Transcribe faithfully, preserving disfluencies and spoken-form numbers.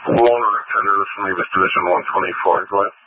Walnut Center, this is Mavis Division one twenty-four. Go ahead.